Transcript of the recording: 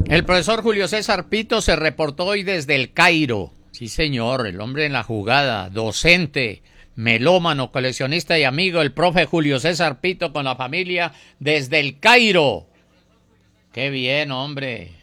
El profesor Julio César Pito se reportó hoy desde el Cairo. Sí, señor, el hombre en la jugada, docente, melómano, coleccionista y amigo, el profe Julio César Pito con la familia desde el Cairo. Qué bien, hombre.